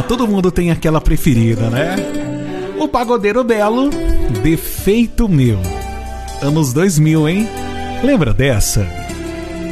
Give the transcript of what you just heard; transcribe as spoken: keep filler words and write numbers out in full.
todo mundo tem aquela preferida, né? O Pagodeiro Belo, Defeito Meu. Anos dois mil, hein? Lembra dessa?